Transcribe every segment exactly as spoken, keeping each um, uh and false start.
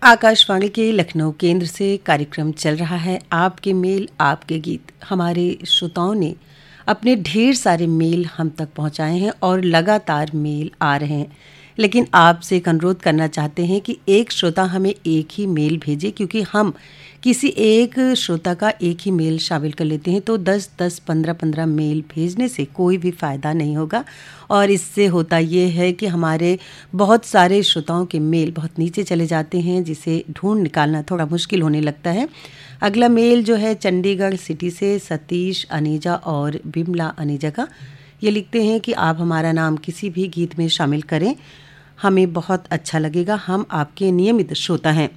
आकाशवाणी के लखनऊ केंद्र से कार्यक्रम चल रहा है आपके मेल आपके गीत। हमारे श्रोताओं ने अपने ढेर सारे मेल हम तक पहुंचाए हैं और लगातार मेल आ रहे हैं, लेकिन आपसे एक अनुरोध करना चाहते हैं कि एक श्रोता हमें एक ही मेल भेजे, क्योंकि हम किसी एक श्रोता का एक ही मेल शामिल कर लेते हैं तो दस दस पंद्रह पंद्रह मेल भेजने से कोई भी फ़ायदा नहीं होगा। और इससे होता ये है कि हमारे बहुत सारे श्रोताओं के मेल बहुत नीचे चले जाते हैं, जिसे ढूंढ निकालना थोड़ा मुश्किल होने लगता है। अगला मेल जो है चंडीगढ़ सिटी से सतीश अनीजा और बिमला अनीजा का। ये लिखते हैं कि आप हमारा नाम किसी भी गीत में शामिल करें, हमें बहुत अच्छा लगेगा, हम आपके नियमित श्रोता हैं।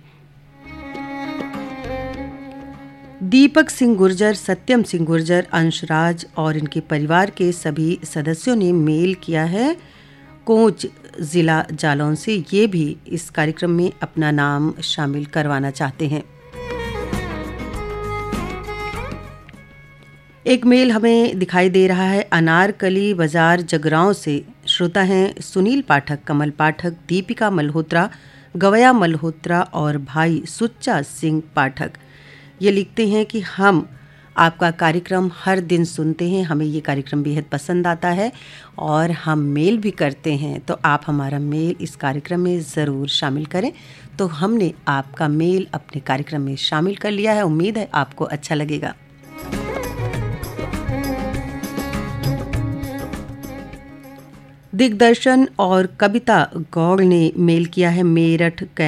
दीपक सिंह गुर्जर, सत्यम सिंह गुर्जर, अंशराज और इनके परिवार के सभी सदस्यों ने मेल किया है कोंच ज़िला जालौन से। ये भी इस कार्यक्रम में अपना नाम शामिल करवाना चाहते हैं। एक मेल हमें दिखाई दे रहा है अनारकली बाजार जगरांव से। श्रोता हैं सुनील पाठक, कमल पाठक, दीपिका मल्होत्रा, गवया मल्होत्रा और भाई सुच्चा सिंह पाठक। ये लिखते हैं कि हम आपका कार्यक्रम हर दिन सुनते हैं, हमें ये कार्यक्रम बेहद पसंद आता है और हम मेल भी करते हैं, तो आप हमारा मेल इस कार्यक्रम में ज़रूर शामिल करें। तो हमने आपका मेल अपने कार्यक्रम में शामिल कर लिया है, उम्मीद है आपको अच्छा लगेगा। दिग्दर्शन और कविता गौड़ ने मेल किया है मेरठ